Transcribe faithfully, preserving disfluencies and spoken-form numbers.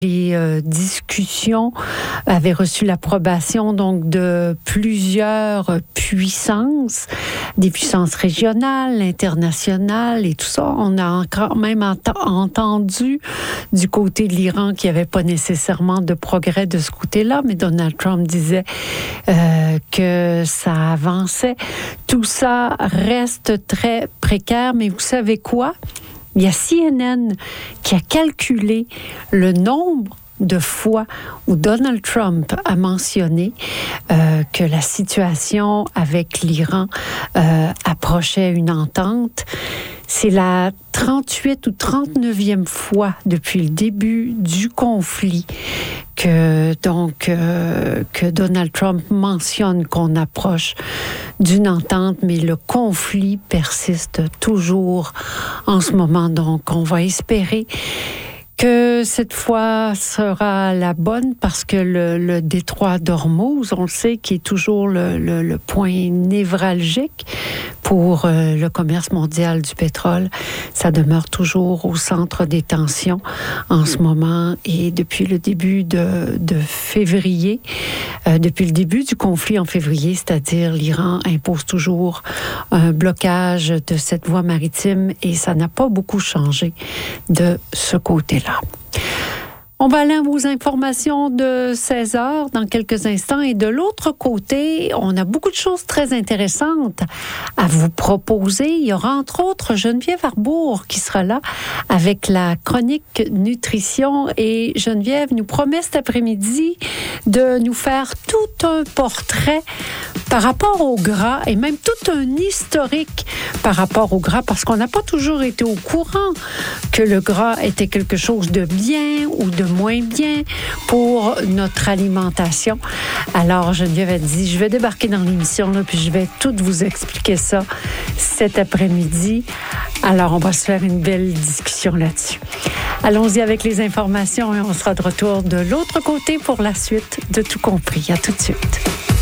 Les euh, discussions avaient reçu l'approbation donc de plusieurs puissances, des puissances régionales, internationales et tout ça. On a quand même ent- entendu du côté de l'Iran qu'il n'y avait pas nécessairement de progrès de ce côté-là, mais Donald Trump disait euh, que ça avançait. Tout ça reste très précaire, mais vous savez quoi? Il y a C N N qui a calculé le nombre de fois où Donald Trump a mentionné euh, que la situation avec l'Iran euh, approchait une entente. C'est la trente-huitième ou trente-neuvième fois depuis le début du conflit que donc euh, que Donald Trump mentionne qu'on approche d'une entente, mais le conflit persiste toujours en ce moment. Donc, on va espérer que cette fois sera la bonne parce que le, le détroit d'Ormuz, on le sait, qui est toujours le, le, le point névralgique pour euh, le commerce mondial du pétrole, ça demeure toujours au centre des tensions en ce moment et depuis le début de, de février, euh, depuis le début du conflit en février, c'est-à-dire l'Iran impose toujours un blocage de cette voie maritime et ça n'a pas beaucoup changé de ce côté-là. On va aller aux informations de seize heures dans quelques instants. Et de l'autre côté, on a beaucoup de choses très intéressantes à vous proposer. Il y aura entre autres Geneviève Arbour qui sera là avec la chronique nutrition. Et Geneviève nous promet cet après-midi de nous faire tout un portrait par rapport au gras et même tout un historique par rapport au gras parce qu'on n'a pas toujours été au courant que le gras était quelque chose de bien ou de moins bien pour notre alimentation. Alors, Geneviève a dit, je vais débarquer dans l'émission, là, puis je vais tout vous expliquer ça cet après-midi. Alors, on va se faire une belle discussion là-dessus. Allons-y avec les informations et on sera de retour de l'autre côté pour la suite de Tout compris. À tout de suite.